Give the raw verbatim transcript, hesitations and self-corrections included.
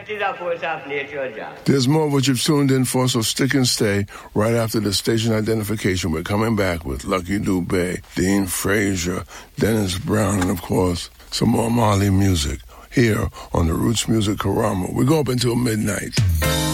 is of course our nature job. There's more of what you've tuned in for, so stick and stay. Right after the station identification, we're coming back with Lucky Dubé, Dean Frazier, Dennis Brown, and of course, some more Marley music here on the Roots Music Karama. We go up until midnight.